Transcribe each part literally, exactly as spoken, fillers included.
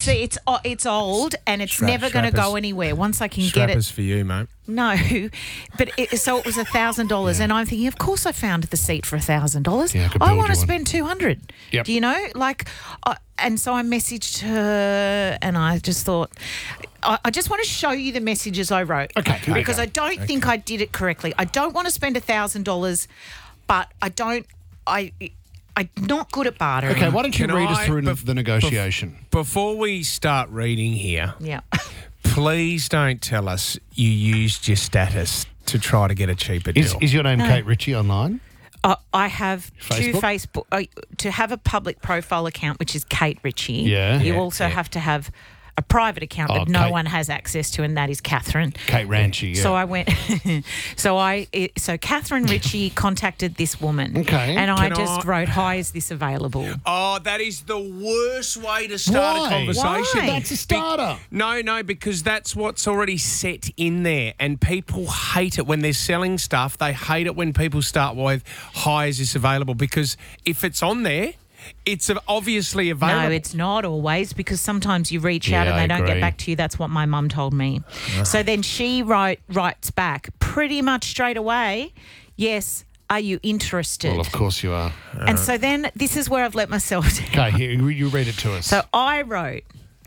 It's it's o- it's old and it's Strap- never going to strappers. go anywhere. Once I can get it. Strappers for you, mate. No, but it, so it was a thousand dollars, and I'm thinking, of course, I found the seat for a thousand dollars. Yeah, I could I build want to you one. spend two hundred. Yep. Do you know, like, uh, and so I messaged her, and I just thought, I, I just want to show you the messages I wrote, Okay, because okay. I don't think I did it correctly. I don't want to spend a thousand dollars, but I don't. I I'm not good at bartering. Okay, why don't you Can read us I- through bef- the negotiation? Before we start reading here, Yeah. please don't tell us you used your status to try to get a cheaper deal. Is, is your name Kate Ritchie online? Uh, I have two Facebook? Facebook. Uh, to have a public profile account, which is Kate Ritchie. Yeah. You Yeah, also yeah. have to have a private account Oh, that no Kate- one has access to, and that is Catherine. Kate Ranchy, yeah. So I went. so I. it- So Catherine Ritchie contacted this woman. Okay. And I Can just I- wrote, "Hi, is this available?" Oh, that is the worst way to start Why? a conversation. Why? That's a starter. Be- no, no, because that's what's already set in there, and people hate it when they're selling stuff. They hate it when people start with, "Hi, is this available?" Because if it's on there, it's obviously available. No, it's not always, because sometimes you reach out Yeah, and they I don't agree. get back to you. That's what my mum told me. So then she wrote writes back pretty much straight away, "Yes, are you interested?" Well, of course you are. And so then this is where I've let myself down. Okay, here, you read it to us. So I wrote,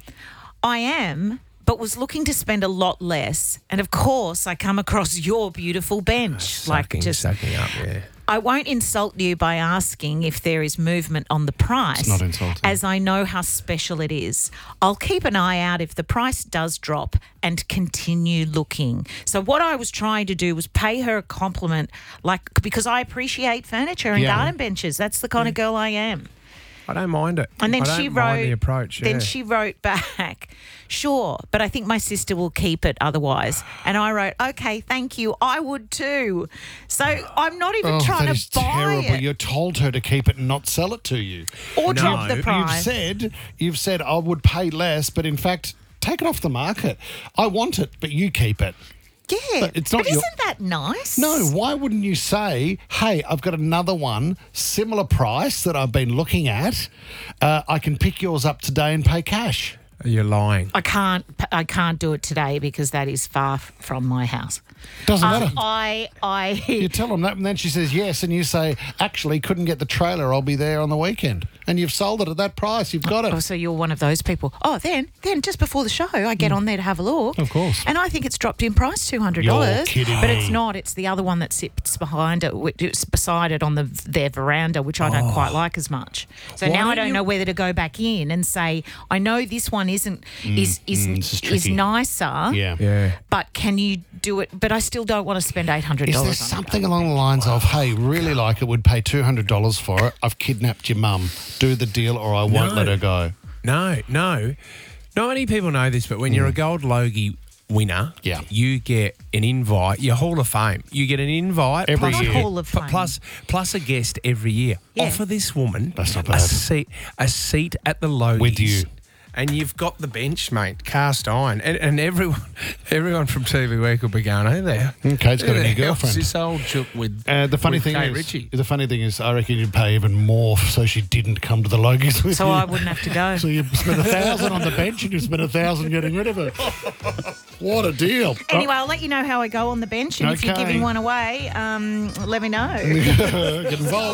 "I am, but was looking to spend a lot less. And of course, I come across your beautiful bench." like Sucking, just, sucking up, yeah. I won't insult you by asking if there is movement on the price. It's not insulting. As I know how special it is. I'll keep an eye out if the price does drop and continue looking. So what I was trying to do was pay her a compliment, like, because I appreciate furniture and Yeah. garden benches. That's the kind of girl I am. I don't mind it. And then I don't she mind wrote the approach. Then yeah. she wrote back, "Sure, but I think my sister will keep it otherwise." And I wrote, "Okay, thank you. I would too." So I'm not even Oh, trying that to is buy terrible. it You told her to keep it and not sell it to you. or No. drop the You've price. You've said, you've said I would pay less, but in fact, take it off the market. I want it, but you keep it. Yeah, But it's not but your- isn't that nice? No, why wouldn't you say, hey, I've got another one, similar price that I've been looking at. Uh, I can pick yours up today and pay cash. You're lying. I can't. I can't do it today because that is far f- from my house. Doesn't Um, matter. I, I, You tell them that, and then she says yes, and you say, actually, couldn't get the trailer. I'll be there on the weekend. And you've sold it at that price. You've got it. Oh, so you're one of those people. Oh, then, then just before the show, I get on there to have a look. Of course. And I think it's dropped in price two hundred dollars. You're kidding But me. it's not. It's the other one that sits behind it, which it's beside it on the their veranda, which I don't quite like as much. So Why now I don't don't you- know whether to go back in and say, I know this one isn't is is mm, this is is, tricky. nicer. Yeah. Yeah. But can you do it? But I still don't want to spend eight hundred Is there dollars on something along the lines of, hey, really like it, would pay two hundred dollars for it. I've kidnapped your mum. Do the deal or I won't No. let her go. No, no. Not many people know this, but when you're a Gold Logie winner, Yeah. you get an invite, your Hall of Fame. You get an invite Every plus, year. Hall of p- Fame. plus plus a guest every year. Yeah. Offer this woman That's not a bad. seat a seat at the Logies. With you. And you've got the bench, mate, cast iron. And, and everyone everyone from T V Week will be going, oh, there. Kate's got a new Who the hell's girlfriend. This old chook with Uh, the funny with thing Kate is, Ritchie. the funny thing is, I reckon you'd pay even more so she didn't come to the Logies with So you. I wouldn't have to go. So you spent a thousand on the bench and you spent a thousand getting rid of her. What a deal! Anyway, I'll let you know how I go on the bench, and if you're Okay. giving one away, um, let me know. Get involved.